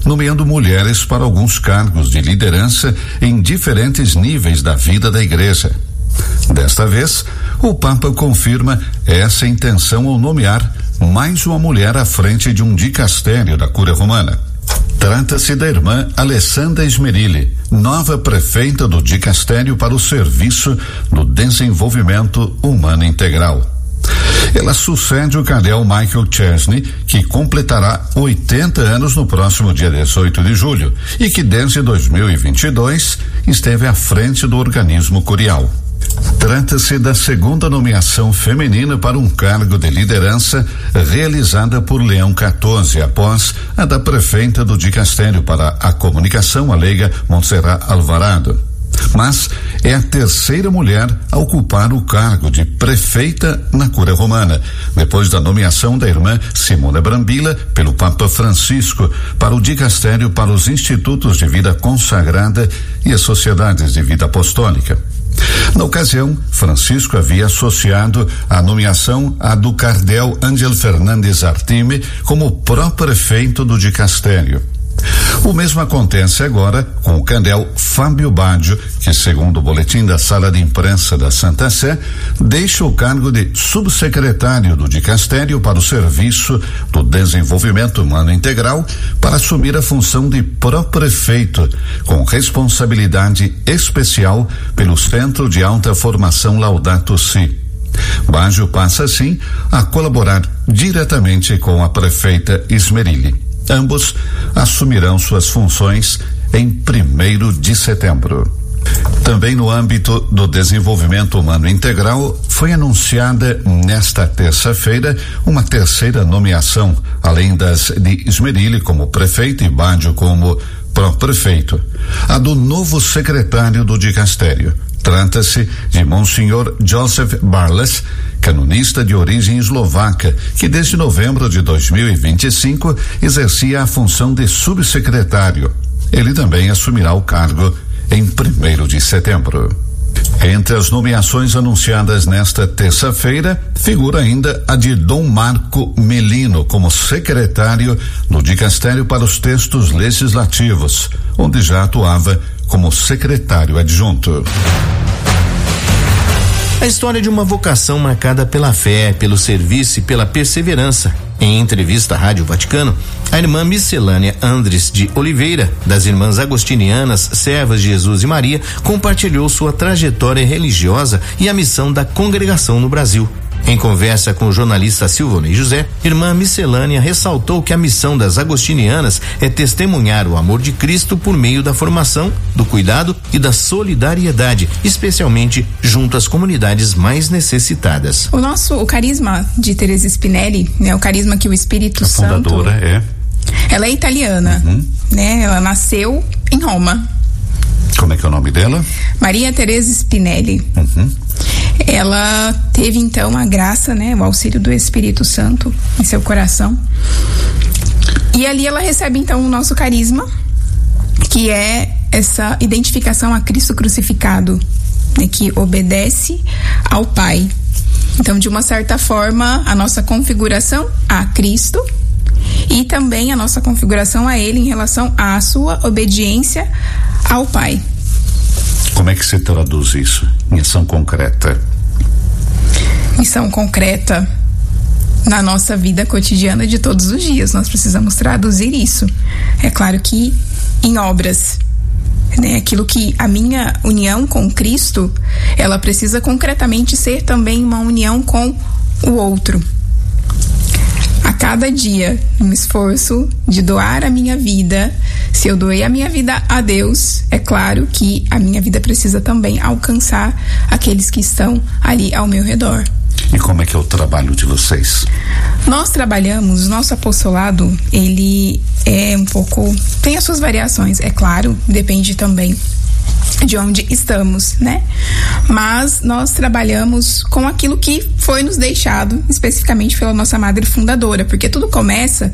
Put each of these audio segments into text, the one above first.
nomeando mulheres para alguns cargos de liderança em diferentes níveis da vida da igreja. Desta vez, o Papa confirma essa intenção ao nomear mais uma mulher à frente de um dicastério da Cúria Romana. Trata-se da irmã Alessandra Smerilli, nova prefeita do dicastério para o serviço do desenvolvimento humano integral. Ela sucede o cardeal Michael Chesney, que completará 80 anos no próximo dia 18 de julho e que desde 2022 esteve à frente do organismo curial. Trata-se da segunda nomeação feminina para um cargo de liderança realizada por Leão XIV, após a da prefeita do dicastério para a comunicação, a leiga Montserrat Alvarado. Mas é a terceira mulher a ocupar o cargo de prefeita na Cúria Romana, depois da nomeação da irmã Simona Brambilla pelo Papa Francisco para o dicastério para os institutos de vida consagrada e as sociedades de vida apostólica. Na ocasião, Francisco havia associado a nomeação à do cardeal Ángel Fernandes Artime como pró-prefeito do dicastério. O mesmo acontece agora com o cardeal Fábio Baggio, que, segundo o boletim da Sala de Imprensa da Santa Sé, deixa o cargo de subsecretário do dicastério para o serviço do desenvolvimento humano integral para assumir a função de pró-prefeito, com responsabilidade especial pelo Centro de Alta Formação Laudato Si. Baggio passa, assim, a colaborar diretamente com a prefeita Smerilli. Ambos assumirão suas funções em 1º de setembro. Também no âmbito do desenvolvimento humano integral, foi anunciada nesta terça-feira uma terceira nomeação, além das de Smerilli como prefeito e Baggio como pró-prefeito, a do novo secretário do dicastério. Trata-se de Monsenhor Joseph Barles, canonista de origem eslovaca, que desde novembro de 2025 exercia a função de subsecretário. Ele também assumirá o cargo em 1º de setembro. Entre as nomeações anunciadas nesta terça-feira, figura ainda a de Dom Marco Melino como secretário do dicastério para os textos legislativos, onde já atuava como secretário adjunto. A história de uma vocação marcada pela fé, pelo serviço e pela perseverança. Em entrevista à Rádio Vaticano, a irmã Miscelânea Andres de Oliveira, das Irmãs Agostinianas, Servas de Jesus e Maria, compartilhou sua trajetória religiosa e a missão da congregação no Brasil. Em conversa com o jornalista Silvonei José, irmã Miscelânea ressaltou que a missão das agostinianas é testemunhar o amor de Cristo por meio da formação, do cuidado e da solidariedade, especialmente junto às comunidades mais necessitadas. O carisma de Teresa Spinelli, né, o carisma que o Espírito Santo... A fundadora Ela é italiana, né? Ela nasceu em Roma. Como é que é o nome dela? Maria Teresa Spinelli. Ela teve então a graça, né, o auxílio do Espírito Santo em seu coração. E ali ela recebe então o nosso carisma, que é essa identificação a Cristo crucificado, né, que obedece ao Pai. Então, de uma certa forma, a nossa configuração a Cristo e também a nossa configuração a Ele em relação à sua obediência ao Pai. Como é que se traduz isso em ação concreta? Missão concreta na nossa vida cotidiana de todos os dias. Nós precisamos traduzir isso. É claro que em obras, né? Aquilo que a minha união com Cristo, ela precisa concretamente ser também uma união com o outro. A cada dia, um esforço de doar a minha vida. Se eu doei a minha vida a Deus, é claro que a minha vida precisa também alcançar aqueles que estão ali ao meu redor. E como é que é o trabalho de vocês? Nós trabalhamos, nosso apostolado, ele é um pouco, tem as suas variações, é claro, depende também de onde estamos, né? Mas nós trabalhamos com aquilo que foi nos deixado especificamente pela nossa madre fundadora, porque tudo começa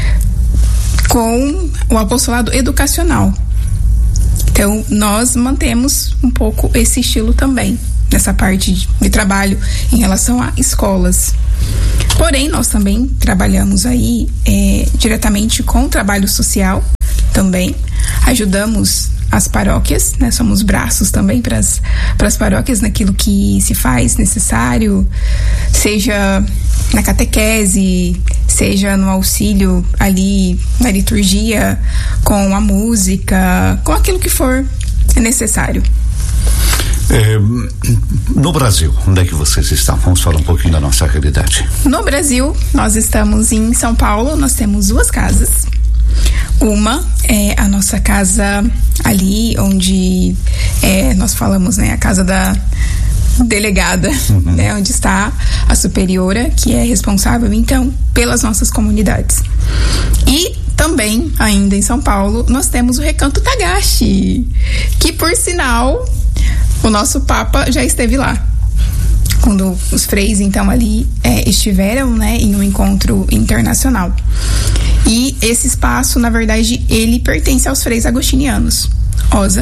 com o apostolado educacional. Então, nós mantemos um pouco esse estilo também, nessa parte de trabalho em relação a escolas. Porém, nós também trabalhamos aí diretamente com o trabalho social, também. Ajudamos as paróquias, né? Somos braços também para as paróquias naquilo que se faz necessário, seja na catequese, seja no auxílio ali na liturgia, com a música, com aquilo que for necessário. No Brasil, onde é que vocês estão? Vamos falar um pouquinho da nossa realidade. No Brasil, nós estamos em São Paulo, nós temos 2 casas. Uma é a nossa casa ali onde nós falamos, né, a casa da delegada, né, onde está a superiora, que é responsável então pelas nossas comunidades. E também, ainda em São Paulo, nós temos o Recanto Tagashi, que por sinal o nosso Papa já esteve lá quando os freis então ali estiveram, né, em um encontro internacional. E esse espaço, na verdade, ele pertence aos freis agostinianos, OSA,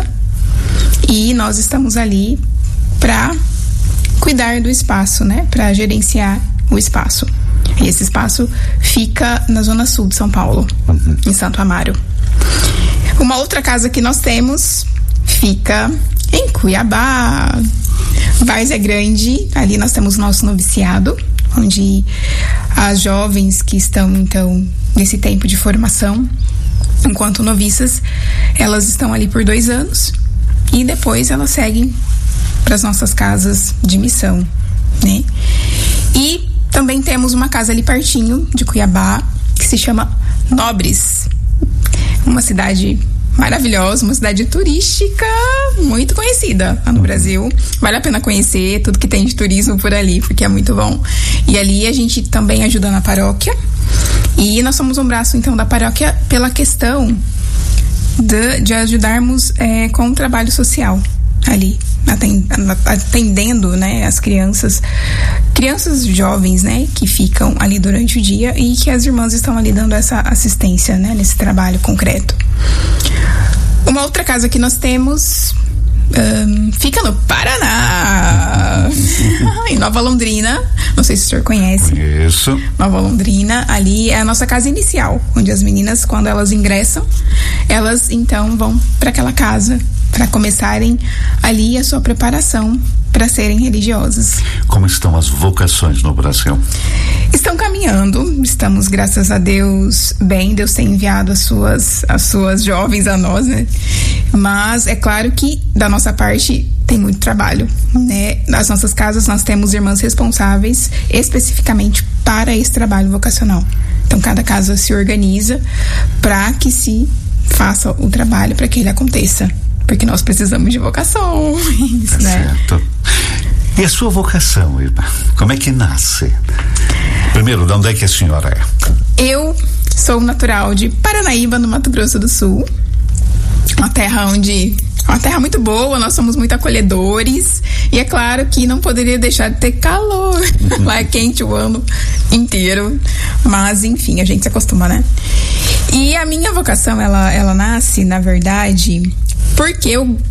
e nós estamos ali para cuidar do espaço, né, para gerenciar o espaço. E esse espaço fica na zona sul de São Paulo, em Santo Amaro. Uma outra casa que nós temos fica em Cuiabá, Várzea Grande. Ali nós temos o nosso noviciado, onde as jovens que estão então nesse tempo de formação enquanto noviças, elas estão ali por 2 anos e depois elas seguem para as nossas casas de missão, né? E também temos uma casa ali pertinho de Cuiabá que se chama Nobres, uma cidade maravilhosa, uma cidade turística muito conhecida no Brasil. Vale a pena conhecer tudo que tem de turismo por ali, porque é muito bom. E ali a gente também ajuda na paróquia. E nós somos um braço, então, da paróquia pela questão de ajudarmos com o trabalho social ali, atendendo, né, as crianças jovens, né, que ficam ali durante o dia e que as irmãs estão ali dando essa assistência, né, nesse trabalho concreto. Uma outra casa que nós temos fica no Paraná, em Nova Londrina. Não sei se o senhor conhece. Isso. Nova Londrina, ali é a nossa casa inicial, onde as meninas, quando elas ingressam, elas então vão para aquela casa para começarem ali a sua preparação para serem religiosas. Como estão as vocações no Brasil? Estão caminhando, estamos, graças a Deus, bem. Deus tem enviado as suas jovens a nós, né? Mas é claro que da nossa parte tem muito trabalho, né? Nas nossas casas nós temos irmãs responsáveis especificamente para esse trabalho vocacional. Então cada casa se organiza para que se faça o trabalho, para que ele aconteça. Porque nós precisamos de vocações, né? Certo. E a sua vocação, irmã? Como é que nasce? Primeiro, de onde é que a senhora é? Eu sou natural de Paranaíba, no Mato Grosso do Sul. Uma terra muito boa, nós somos muito acolhedores. E é claro que não poderia deixar de ter calor. Lá é quente o ano inteiro. Mas, enfim, a gente se acostuma, né? E a minha vocação, ela nasce, na verdade, porque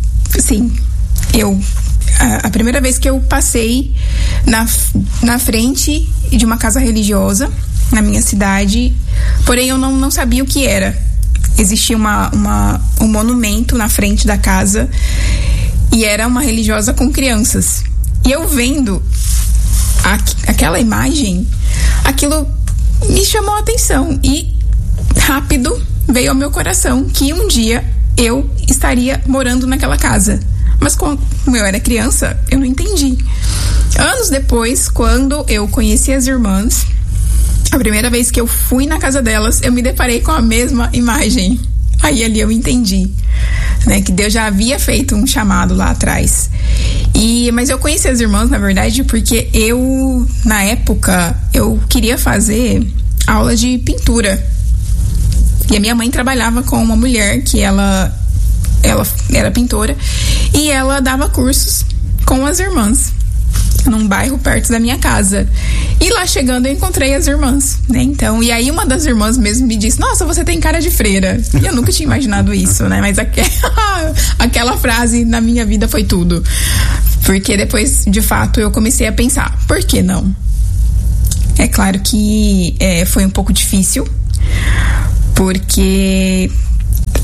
a primeira vez que eu passei na frente de uma casa religiosa na minha cidade, porém eu não sabia o que era. Existia um monumento na frente da casa e era uma religiosa com crianças. E eu vendo aquela imagem, aquilo me chamou a atenção e rápido veio ao meu coração que um dia eu estaria morando naquela casa. Mas como eu era criança, eu não entendi. Anos depois, quando eu conheci as irmãs, a primeira vez que eu fui na casa delas, eu me deparei com a mesma imagem. Aí ali eu entendi, né, que Deus já havia feito um chamado lá atrás. Mas eu conheci as irmãs, na verdade, porque na época, eu queria fazer aula de pintura. E a minha mãe trabalhava com uma mulher que ela era pintora e ela dava cursos com as irmãs num bairro perto da minha casa. E lá chegando eu encontrei as irmãs, né? Então, e aí uma das irmãs mesmo me disse: "Nossa, você tem cara de freira". E eu nunca tinha imaginado isso, né? Mas aquela frase na minha vida foi tudo. Porque depois, de fato, eu comecei a pensar, por que não? É claro que foi um pouco difícil, porque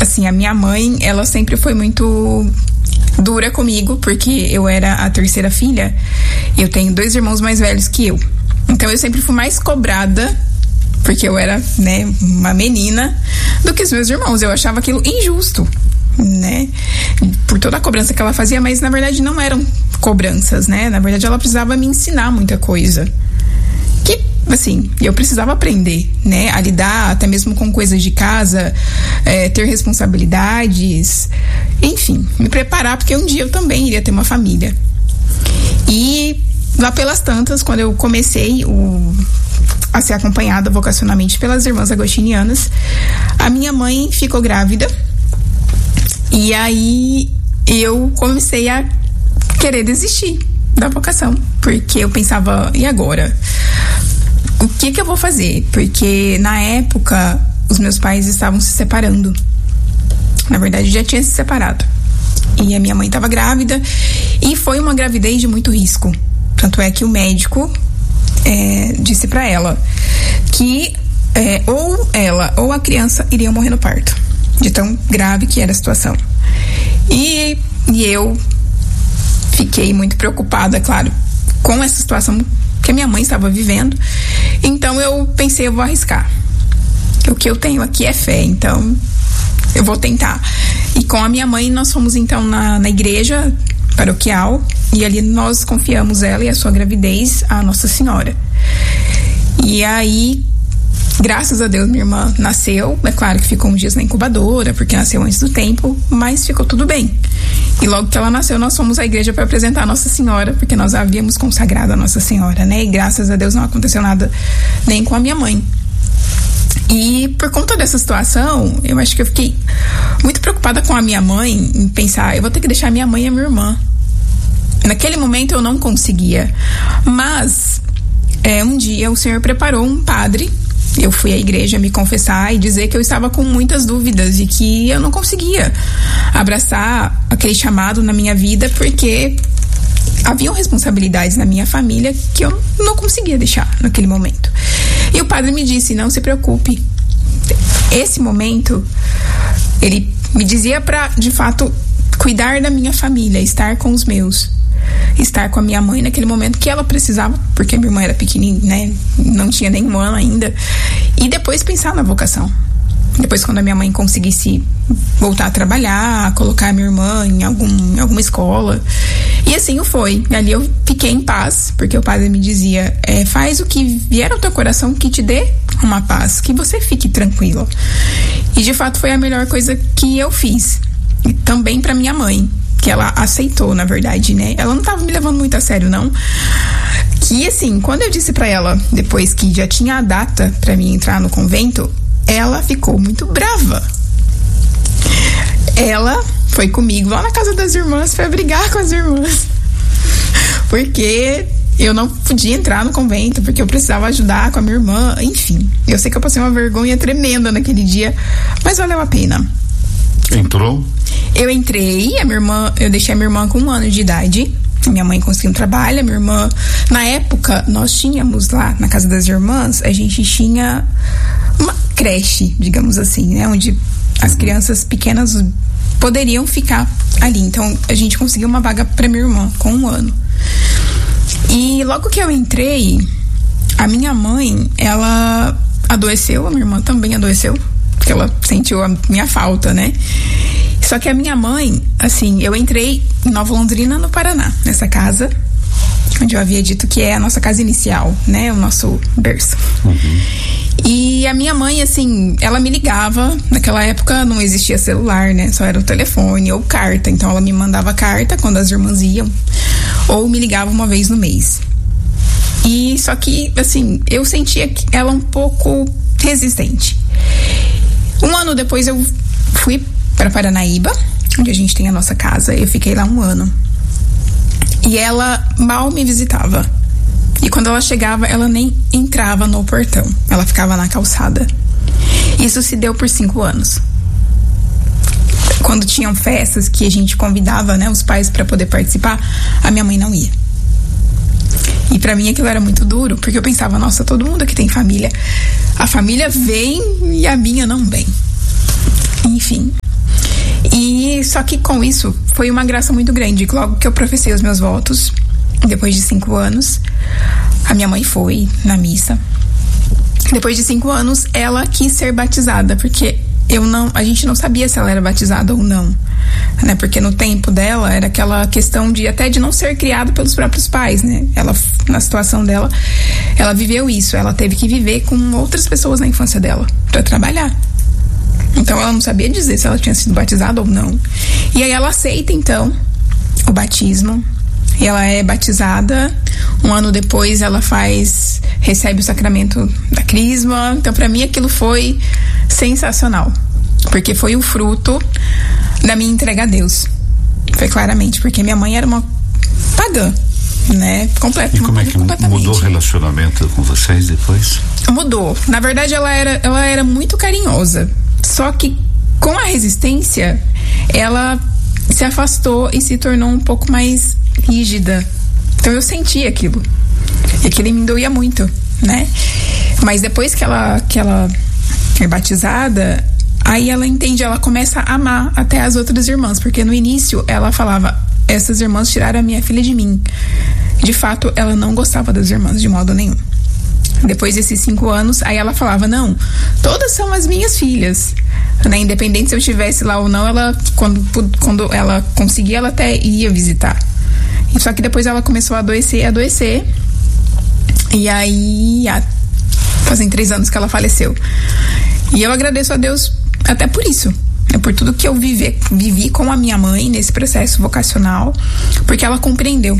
assim, a minha mãe, ela sempre foi muito dura comigo, porque eu era a terceira filha. Eu tenho 2 irmãos mais velhos que eu. Então eu sempre fui mais cobrada, porque eu era, né, uma menina, do que os meus irmãos. Eu achava aquilo injusto, né? Por toda a cobrança que ela fazia, mas na verdade não eram cobranças, né? Na verdade ela precisava me ensinar muita coisa. Que, assim, eu precisava aprender, né? A lidar até mesmo com coisas de casa, ter responsabilidades, enfim, me preparar, porque um dia eu também iria ter uma família. E lá pelas tantas, quando eu comecei a ser acompanhada vocacionalmente pelas irmãs agostinianas, a minha mãe ficou grávida. E aí eu comecei a querer desistir da vocação, porque eu pensava, e agora? O que eu vou fazer? Porque na época os meus pais estavam se separando. Na verdade já tinha se separado. E a minha mãe estava grávida, e foi uma gravidez de muito risco. Tanto é que o médico disse para ela que ou ela ou a criança iriam morrer no parto, de tão grave que era a situação. E eu fiquei muito preocupada, claro, com essa situação que a minha mãe estava vivendo. Então eu pensei, eu vou arriscar. O que eu tenho aqui é fé, então eu vou tentar. E com a minha mãe nós fomos então na igreja paroquial, e ali nós confiamos ela e a sua gravidez à Nossa Senhora. E aí, graças a Deus, minha irmã nasceu. É claro que ficou uns dias na incubadora, porque nasceu antes do tempo, mas ficou tudo bem. E logo que ela nasceu, nós fomos à igreja para apresentar a Nossa Senhora, porque nós havíamos consagrado a Nossa Senhora, né? E graças a Deus não aconteceu nada nem com a minha mãe. E por conta dessa situação, eu acho que eu fiquei muito preocupada com a minha mãe, em pensar, eu vou ter que deixar minha mãe e a minha irmã. Naquele momento eu não conseguia, mas um dia o Senhor preparou um padre. Eu fui à igreja me confessar e dizer que eu estava com muitas dúvidas e que eu não conseguia abraçar aquele chamado na minha vida, porque haviam responsabilidades na minha família que eu não conseguia deixar naquele momento. E o padre me disse, não se preocupe, esse momento, ele me dizia para, de fato, cuidar da minha família, estar com os meus, estar com a minha mãe naquele momento que ela precisava, porque a minha irmã era pequenininha, né? Não tinha nenhum ano ainda. E depois pensar na vocação. Depois, quando a minha mãe conseguisse voltar a trabalhar, colocar a minha irmã em alguma escola. E assim o foi. E ali eu fiquei em paz, porque o padre me dizia, faz o que vier ao teu coração que te dê uma paz, que você fique tranquilo. E de fato foi a melhor coisa que eu fiz. E também pra minha mãe, que ela aceitou, na verdade, né? Ela não tava me levando muito a sério, não. Que assim, quando eu disse pra ela, depois que já tinha a data pra mim entrar no convento, ela ficou muito brava. Ela foi comigo lá na casa das irmãs pra brigar com as irmãs, porque eu não podia entrar no convento, porque eu precisava ajudar com a minha irmã. Enfim, eu sei que eu passei uma vergonha tremenda naquele dia, mas valeu a pena. Entrou? Eu entrei, eu deixei a minha irmã com 1 ano de idade. Minha mãe conseguiu um trabalho, a minha irmã, na época, nós tínhamos lá na casa das irmãs, a gente tinha uma creche, digamos assim, né? Onde as crianças pequenas poderiam ficar ali. Então, a gente conseguiu uma vaga pra minha irmã com 1 ano. E logo que eu entrei, a minha mãe, ela adoeceu, a minha irmã também adoeceu, porque ela sentiu a minha falta, né? Só que a minha mãe, assim, eu entrei em Nova Londrina, no Paraná, nessa casa, onde eu havia dito que é a nossa casa inicial, né? O nosso berço. Uhum. E a minha mãe, assim, ela me ligava, naquela época não existia celular, né? Só era o telefone ou carta, então ela me mandava carta quando as irmãs iam, ou me ligava uma vez no mês. E só que, assim, eu sentia que ela um pouco resistente. 1 ano depois eu fui para Paranaíba, onde a gente tem a nossa casa. Eu fiquei lá 1 ano. E ela mal me visitava. E quando ela chegava, ela nem entrava no portão. Ela ficava na calçada. Isso se deu por 5 anos. Quando tinham festas que a gente convidava, né, os pais para poder participar, a minha mãe não ia. E pra mim aquilo era muito duro, porque eu pensava, nossa, todo mundo aqui tem família. A família vem e a minha não vem. Enfim, E só que com isso foi uma graça muito grande. Logo que eu professei os meus votos, depois de 5 anos, a minha mãe foi na missa. Depois de 5 anos, ela quis ser batizada, porque a gente não sabia se ela era batizada ou não, né? Porque no tempo dela era aquela questão de até de não ser criada pelos próprios pais, né? Ela, na situação dela, ela viveu isso. Ela teve que viver com outras pessoas na infância dela para trabalhar. Então ela não sabia dizer se ela tinha sido batizada ou não. E aí ela aceita então o batismo. E ela é batizada. 1 ano depois ela recebe o sacramento da crisma. Então para mim aquilo foi sensacional, porque foi o fruto da minha entrega a Deus. Foi claramente, porque minha mãe era uma pagã, né? E como é que mudou o relacionamento com vocês depois? Mudou. Na verdade ela era muito carinhosa, só que com a resistência ela se afastou e se tornou um pouco mais rígida. Então eu senti aquilo, e aquilo me doía muito, né? Mas depois que ela é batizada, aí ela entende, ela começa a amar até as outras irmãs, porque no início ela falava: essas irmãs tiraram a minha filha de mim. De fato, ela não gostava das irmãs de modo nenhum. Depois desses 5 anos, aí ela falava: não, todas são as minhas filhas, né? Independente se eu estivesse lá ou não, ela, quando ela conseguia, ela até ia visitar. Só que depois ela começou a adoecer, e aí fazem 3 anos que ela faleceu. E eu agradeço a Deus até por isso, né? Por tudo que eu vivi com a minha mãe nesse processo vocacional, porque ela compreendeu.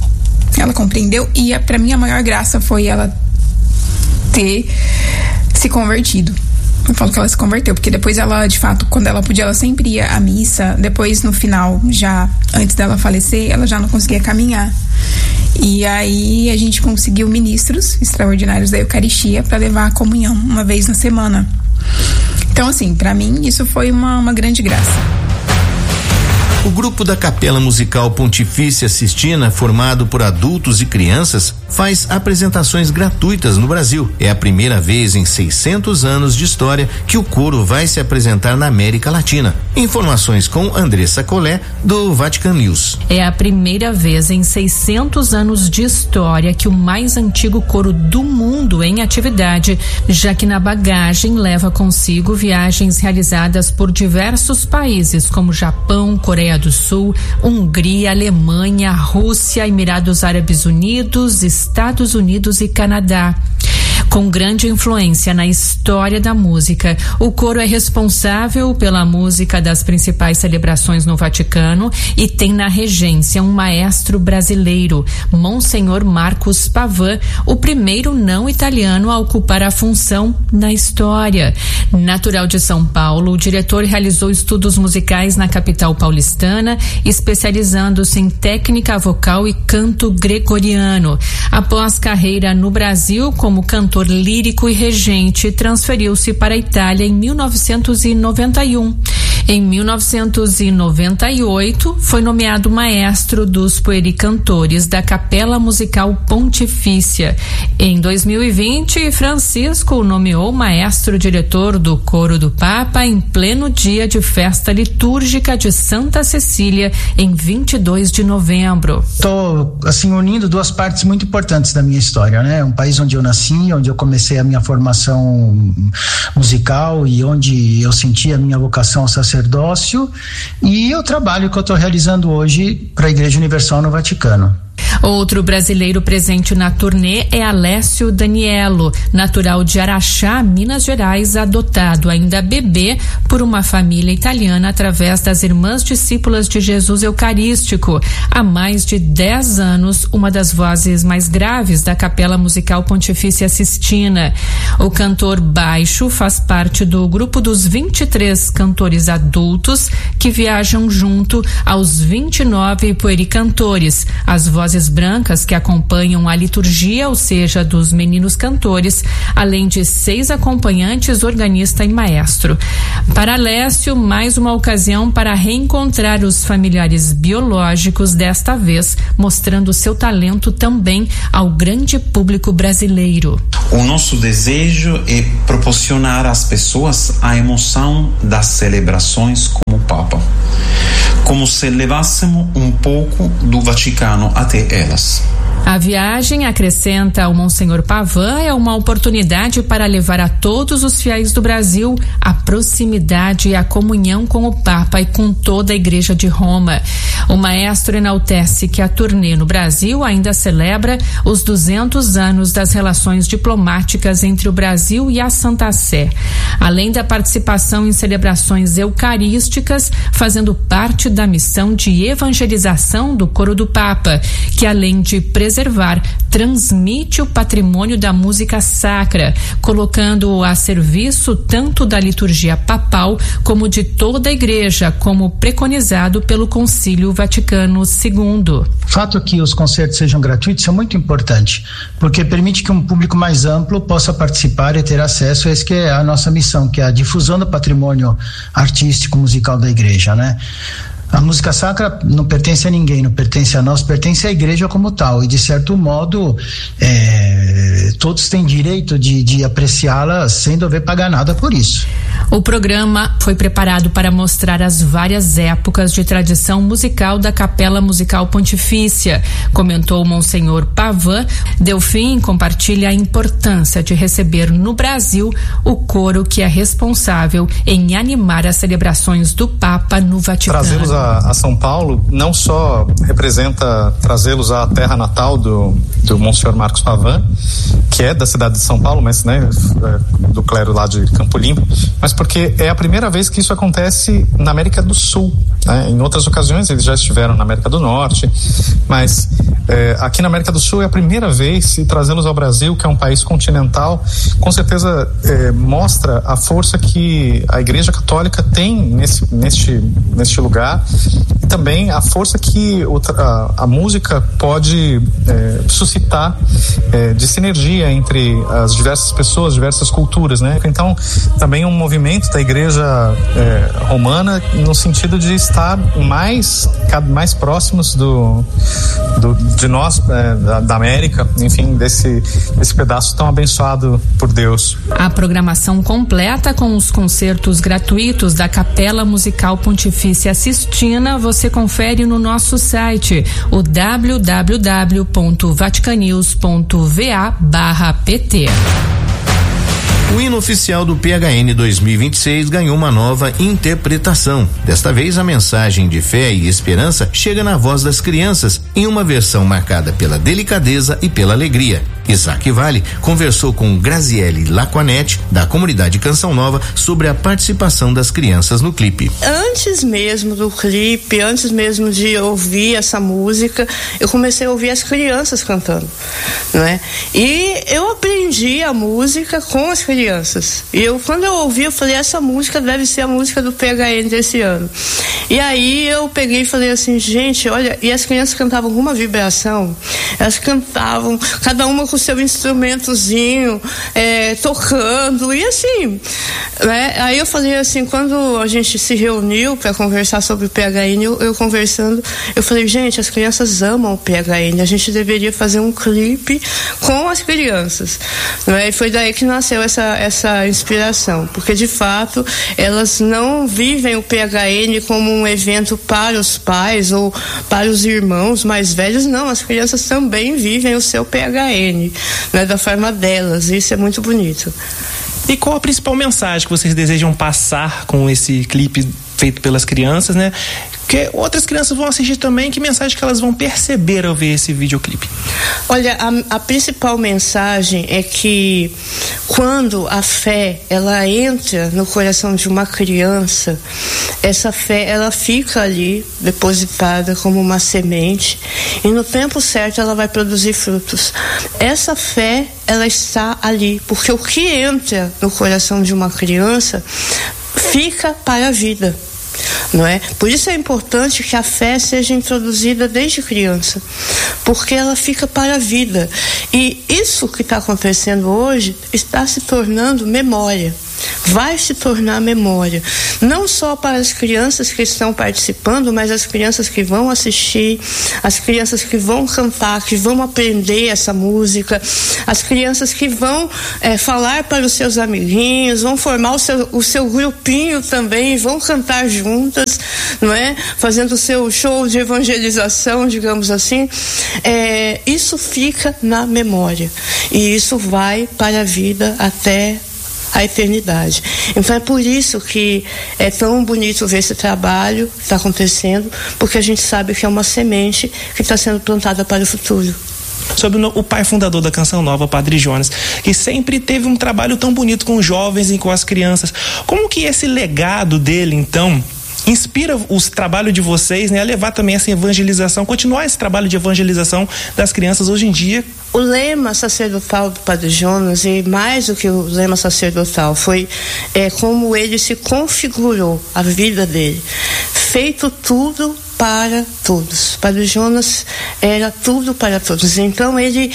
E para mim a maior graça foi ela ter se convertido. Eu falo que ela se converteu, porque depois ela, de fato, quando ela podia, ela sempre ia à missa. Depois, no final, já antes dela falecer, ela já não conseguia caminhar. E aí a gente conseguiu ministros extraordinários da Eucaristia para levar a comunhão uma vez na semana. Então, assim, para mim isso foi uma grande graça. O grupo da Capela Musical Pontifícia Sistina, formado por adultos e crianças, faz apresentações gratuitas no Brasil. É a primeira vez em 600 anos de história que o coro vai se apresentar na América Latina. Informações com Andressa Collet, do Vatican News. É a primeira vez em 600 anos de história que o mais antigo coro do mundo em atividade, já que na bagagem leva consigo viagens realizadas por diversos países, como Japão, Coreia do Sul, Hungria, Alemanha, Rússia, Emirados Árabes Unidos, Estados Unidos e Canadá. Com grande influência na história da música, o coro é responsável pela música das principais celebrações no Vaticano e tem na regência um maestro brasileiro, Monsenhor Marcos Pavan, o primeiro não italiano a ocupar a função na história. Natural de São Paulo, o diretor realizou estudos musicais na capital paulistana, especializando-se em técnica vocal e canto gregoriano. Após carreira no Brasil como cantor lírico e regente, transferiu-se para a Itália em 1991. Em 1998, foi nomeado maestro dos puericantores da Capela Musical Pontifícia. Em 2020, Francisco o nomeou maestro-diretor do Coro do Papa em pleno dia de festa litúrgica de Santa Cecília, em 22 de novembro. Estou, unindo 2 partes muito importantes da minha história, né? Um país onde eu nasci, onde eu comecei a minha formação musical e onde eu senti a minha vocação ao sacerdócio, e o trabalho que eu estou realizando hoje para a Igreja Universal no Vaticano. Outro brasileiro presente na turnê é Alessio Daniello, natural de Araxá, Minas Gerais, adotado ainda bebê por uma família italiana através das Irmãs Discípulas de Jesus Eucarístico. Há mais de 10 anos, uma das vozes mais graves da Capela Musical Pontifícia Sistina. O cantor baixo faz parte do grupo dos 23 cantores adultos que viajam junto aos 29 puericantores. As vozes brancas que acompanham a liturgia, ou seja, dos meninos cantores, além de 6 acompanhantes, organista e maestro. Para Alessio, mais uma ocasião para reencontrar os familiares biológicos, desta vez mostrando seu talento também ao grande público brasileiro. O nosso desejo é proporcionar às pessoas a emoção das celebrações como o Papa. como se levássemos um pouco do Vaticano até elas. A viagem, acrescenta o Monsenhor Pavan, é uma oportunidade para levar a todos os fiéis do Brasil a proximidade e a comunhão com o Papa e com toda a Igreja de Roma. O maestro enaltece que a turnê no Brasil ainda celebra os 200 anos das relações diplomáticas entre o Brasil e a Santa Sé, além da participação em celebrações eucarísticas, fazendo parte da missão de evangelização do Coro do Papa, que além de preservar, transmite o patrimônio da música sacra, colocando-o a serviço tanto da liturgia papal como de toda a Igreja, como preconizado pelo Concílio Vaticano II. O fato que os concertos sejam gratuitos é muito importante, porque permite que um público mais amplo possa participar e ter acesso a isso que é a nossa missão, que é a difusão do patrimônio artístico musical da Igreja, né? A música sacra não pertence a ninguém, não pertence a nós, pertence à Igreja como tal, e de certo modo todos têm direito de apreciá-la sem dever pagar nada por isso. O programa foi preparado para mostrar as várias épocas de tradição musical da Capela Musical Pontifícia, comentou o Monsenhor Pavan. Delfim compartilha a importância de receber no Brasil o coro que é responsável em animar as celebrações do Papa no Vaticano. Trazê-los a São Paulo não só representa trazê-los à terra natal do Monsenhor Marcos Pavan, que é da cidade de São Paulo, mas do clero lá de Campo Limpo, mas porque é a primeira vez que isso acontece na América do Sul, né? Em outras ocasiões eles já estiveram na América do Norte, mas aqui na América do Sul é a primeira vez, e trazê-los ao Brasil, que é um país continental, com certeza mostra a força que a Igreja Católica tem neste lugar, e também a força que a música pode suscitar de sinergia entre as diversas pessoas, diversas culturas, né? Então, também um movimento da Igreja Romana no sentido de estar mais próximos de nós, da América, enfim, desse pedaço tão abençoado por Deus. A programação completa com os concertos gratuitos da Capela Musical Pontifícia Sistina você confere no nosso site, o www.vaticanews.va/pt. O hino oficial do PHN 2026 ganhou uma nova interpretação. Desta vez, a mensagem de fé e esperança chega na voz das crianças, em uma versão marcada pela delicadeza e pela alegria. Isaac Vale conversou com Graziele Laquanete, da comunidade Canção Nova, sobre a participação das crianças no clipe. Antes mesmo do clipe, antes mesmo de ouvir essa música, eu comecei a ouvir as crianças cantando, né? E eu aprendi a música com as crianças. E quando eu ouvi, eu falei, essa música deve ser a música do PHN desse ano. E aí eu peguei e falei assim, gente, olha, e as crianças cantavam com uma vibração, elas cantavam, cada uma com o seu instrumentozinho, tocando, e assim, né? Aí eu falei assim, quando a gente se reuniu para conversar sobre o PHN, eu conversando, eu falei, gente, as crianças amam o PHN, a gente deveria fazer um clipe com as crianças, né? E foi daí que nasceu essa inspiração, porque de fato elas não vivem o PHN como um evento para os pais ou para os irmãos mais velhos, não, as crianças também vivem o seu PHN, né, da forma delas, e isso é muito bonito. E qual a principal mensagem que vocês desejam passar com esse clipe feito pelas crianças, né? Porque outras crianças vão assistir também, que mensagem que elas vão perceber ao ver esse videoclipe? Olha, a principal mensagem é que quando a fé, ela entra no coração de uma criança, essa fé, ela fica ali depositada como uma semente, e no tempo certo ela vai produzir frutos. Essa fé, ela está ali, porque o que entra no coração de uma criança fica para a vida, não é? Por isso é importante que a fé seja introduzida desde criança, porque ela fica para a vida. E isso que está acontecendo hoje está se tornando memória. vai se tornar memória, não só para as crianças que estão participando, mas as crianças que vão assistir, as crianças que vão cantar, que vão aprender essa música, as crianças que vão falar para os seus amiguinhos, vão formar o seu grupinho também, vão cantar juntas, não é? Fazendo o seu show de evangelização, digamos assim. Isso fica na memória e isso vai para a vida até a eternidade. Então é por isso que é tão bonito ver esse trabalho que está acontecendo, porque a gente sabe que é uma semente que está sendo plantada para o futuro. Sobre o pai fundador da Canção Nova, Padre Jonas, que sempre teve um trabalho tão bonito com os jovens e com as crianças. Como que esse legado dele, então, inspira os trabalhos de vocês, né, a levar também essa evangelização, continuar esse trabalho de evangelização das crianças hoje em dia? O lema sacerdotal do Padre Jonas, e mais do que o lema sacerdotal, foi como ele se configurou, a vida dele. Feito tudo para todos. Padre Jonas era tudo para todos. Então ele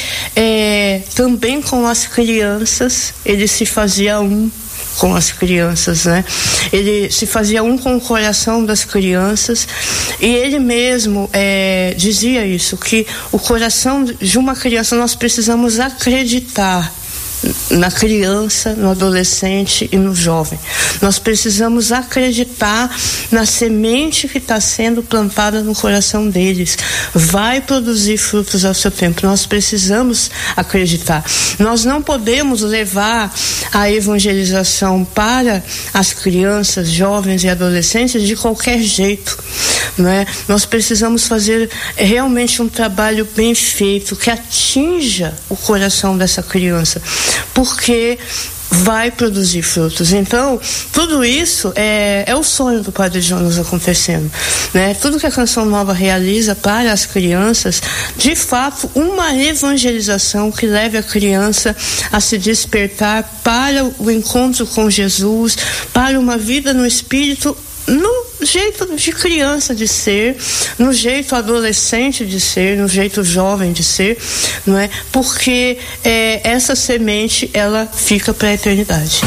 também com as crianças, ele se fazia um com as crianças, né? Ele se fazia um com o coração das crianças e ele mesmo dizia isso, que o coração de uma criança, nós precisamos acreditar na criança, no adolescente e no jovem. Nós precisamos acreditar na semente que está sendo plantada no coração deles. Vai produzir frutos ao seu tempo. Nós precisamos acreditar. Nós não podemos levar a evangelização para as crianças, jovens e adolescentes de qualquer jeito, não é? Nós precisamos fazer realmente um trabalho bem feito, que atinja o coração dessa criança, porque vai produzir frutos. Então, tudo isso é o sonho do Padre Jonas acontecendo, né? Tudo que a Canção Nova realiza para as crianças, de fato, uma evangelização que leve a criança a se despertar para o encontro com Jesus, para uma vida no Espírito, no jeito de criança de ser, no jeito adolescente de ser, no jeito jovem de ser, não é? Porque essa semente, ela fica para a eternidade.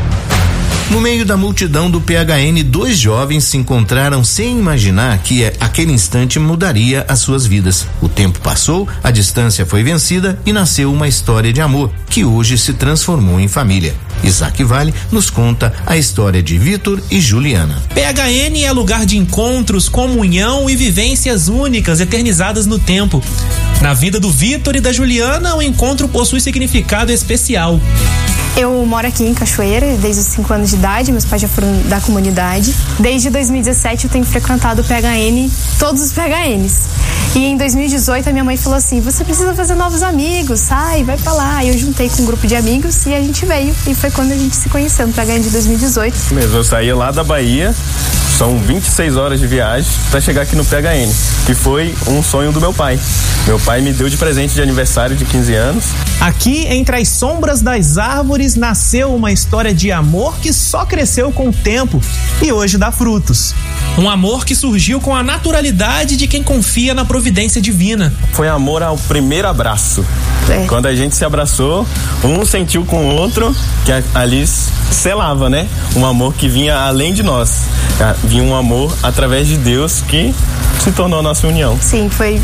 No meio da multidão do PHN, 2 jovens se encontraram sem imaginar que aquele instante mudaria as suas vidas. O tempo passou, a distância foi vencida e nasceu uma história de amor que hoje se transformou em família. Isaac Vale nos conta a história de Vitor e Juliana. PHN é lugar de encontros, comunhão e vivências únicas, eternizadas no tempo. Na vida do Vitor e da Juliana, o encontro possui significado especial. Eu moro aqui em Cachoeira desde os 5 anos de idade, meus pais já foram da comunidade. Desde 2017 eu tenho frequentado o PHN, todos os PHNs. E em 2018 a minha mãe falou assim: você precisa fazer novos amigos, sai, vai pra lá. E eu juntei com um grupo de amigos e a gente veio. E foi quando a gente se conheceu no PHN de 2018. Mesmo, eu saí lá da Bahia, são 26 horas de viagem para chegar aqui no PHN, que foi um sonho do meu pai. Meu pai me deu de presente de aniversário de 15 anos. Aqui, entre as sombras das árvores, nasceu uma história de amor que só cresceu com o tempo e hoje dá frutos. Um amor que surgiu com a naturalidade de quem confia na providência divina. Foi amor ao primeiro abraço. Quando a gente se abraçou, um sentiu com o outro, que ali selava, né? Um amor que vinha além de nós. Vinha um amor através de Deus que se tornou a nossa união. Sim, foi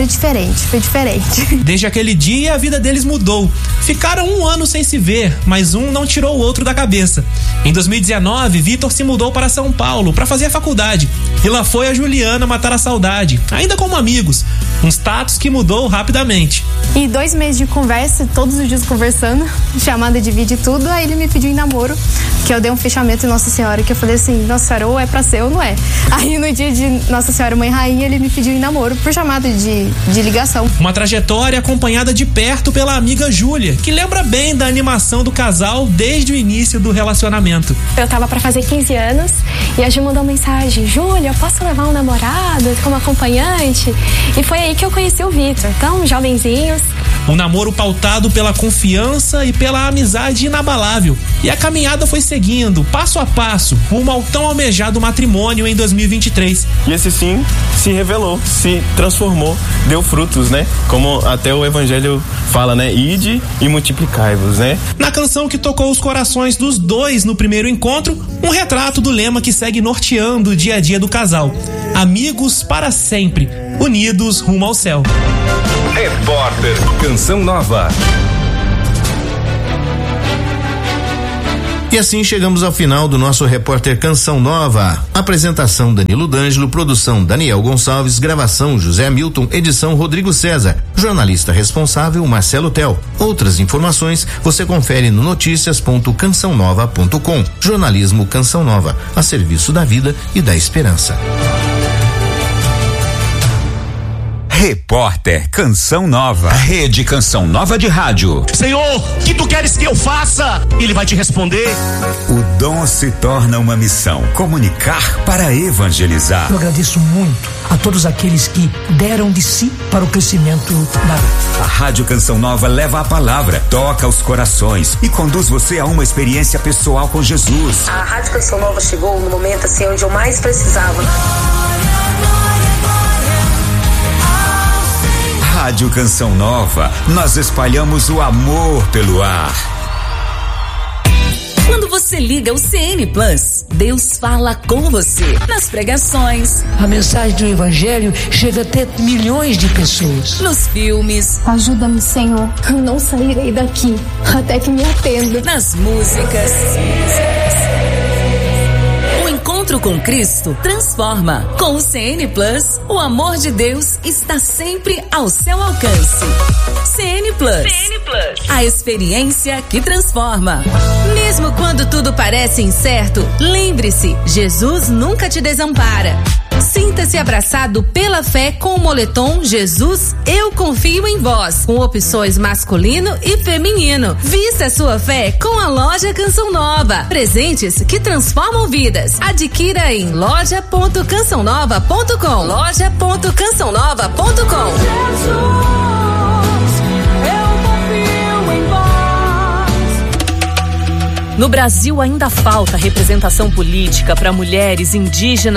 diferente. Desde aquele dia, a vida deles mudou. Ficaram 1 ano sem se ver, mas um não tirou o outro da cabeça. Em 2019, Vitor se mudou para São Paulo para fazer a faculdade. E lá foi a Juliana matar a saudade, ainda como amigos. Um status que mudou rapidamente. E 2 meses de conversa, todos os dias conversando, chamada de vídeo e tudo, aí ele me pediu em namoro, que eu dei um fechamento em Nossa Senhora, que eu falei assim: Nossa Senhora, ou é pra ser ou não é. Aí no dia de Nossa Senhora Mãe Rainha, ele me pediu em namoro por chamada de ligação. Uma trajetória acompanhada de perto pela amiga Júlia, que lembra bem da animação do casal desde o início do relacionamento. Eu tava pra fazer 15 anos e a Ju mandou mensagem: Júlia, eu posso levar um namorado como acompanhante? E foi aí que eu conheci o Vitor. Então, jovenzinhos. Um namoro pautado pela confiança e pela amizade inabalável. E a caminhada foi seguindo, passo a passo, rumo ao tão almejado matrimônio em 2023. E esse sim se revelou, se transformou, deu frutos, né? Como até o evangelho fala, né? Ide e multiplicai-vos, né? Na canção que tocou os corações dos dois no primeiro encontro, um retrato do lema que segue norteando o dia a dia do casal: amigos para sempre, unidos rumo ao céu. Repórter Canção Nova. E assim chegamos ao final do nosso Repórter Canção Nova. Apresentação Danilo D'Angelo, produção Daniel Gonçalves, gravação José Hamilton, edição Rodrigo César, jornalista responsável Marcelo Tel. Outras informações você confere no noticias.cançãonova.com. Jornalismo Canção Nova, a serviço da vida e da esperança. Repórter Canção Nova. Rede Canção Nova de Rádio. Senhor, o que tu queres que eu faça? Ele vai te responder. O dom se torna uma missão: comunicar para evangelizar. Eu agradeço muito a todos aqueles que deram de si para o crescimento da rádio. A Rádio Canção Nova leva a palavra, toca os corações e conduz você a uma experiência pessoal com Jesus. A Rádio Canção Nova chegou no momento assim onde eu mais precisava. Rádio Canção Nova, nós espalhamos o amor pelo ar. Quando você liga o CN Plus, Deus fala com você nas pregações. A mensagem do Evangelho chega até milhões de pessoas. Nos filmes. Ajuda-me, Senhor, eu não sairei daqui até que me atenda. Nas músicas. O encontro com Cristo transforma. Com o CN Plus, o amor de Deus está sempre ao seu alcance. CN Plus. CN Plus. A experiência que transforma. Mesmo quando tudo parece incerto, lembre-se, Jesus nunca te desampara. Sinta-se abraçado pela fé com o moletom Jesus, eu confio em vós, com opções masculino e feminino. Vista a sua fé com a loja Canção Nova. Presentes que transformam vidas. Adquira em loja.cançãonova.com. loja.cançãonova.com. No Brasil ainda falta representação política para mulheres indígenas